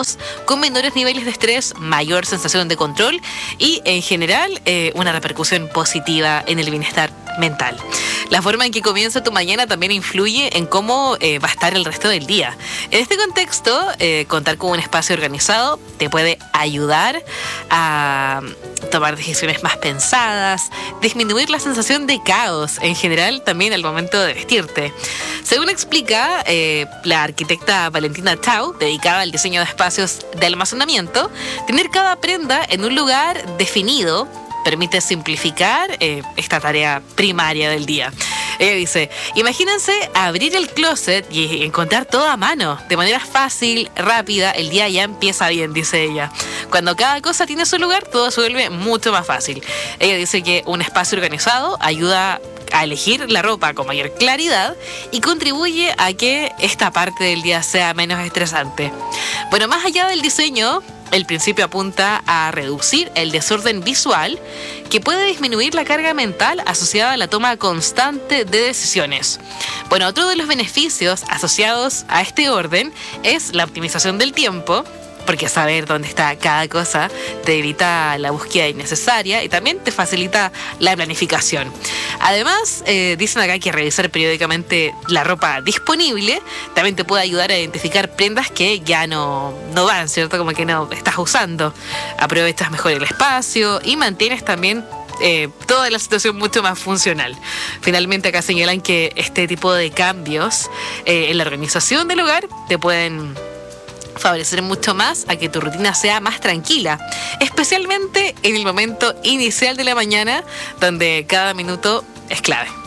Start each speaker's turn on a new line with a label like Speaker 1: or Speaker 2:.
Speaker 1: relajados, con menores niveles de estrés, mayor sensación de control y, en general, una repercusión positiva en el bienestar mental. La forma en que comienza tu mañana también influye en cómo va a estar el resto del día. En este contexto, contar con un espacio organizado te puede ayudar a tomar decisiones más pensadas, disminuir la sensación de caos en general también al momento de vestirte. Según explica la arquitecta Valentina Tau, dedicada al diseño de espacios de almacenamiento, tener cada prenda en un lugar definido permite simplificar esta tarea primaria del día. Ella dice, imagínense abrir el closet y encontrar todo a mano, de manera fácil, rápida, el día ya empieza bien, dice ella. Cuando cada cosa tiene su lugar, todo se vuelve mucho más fácil. Ella dice que un espacio organizado ayuda a elegir la ropa con mayor claridad y contribuye a que esta parte del día sea menos estresante. Bueno, más allá del diseño, el principio apunta a reducir el desorden visual que puede disminuir la carga mental asociada a la toma constante de decisiones. Bueno, otro de los beneficios asociados a este orden es la optimización del tiempo, porque saber dónde está cada cosa te evita la búsqueda innecesaria y también te facilita la planificación. Además, dicen acá que revisar periódicamente la ropa disponible también te puede ayudar a identificar prendas que ya no van, ¿cierto? Como que no estás usando. Aprovechas mejor el espacio y mantienes también toda la situación mucho más funcional. Finalmente, acá señalan que este tipo de cambios en la organización del hogar te pueden favorecer mucho más a que tu rutina sea más tranquila, especialmente en el momento inicial de la mañana, donde cada minuto es clave.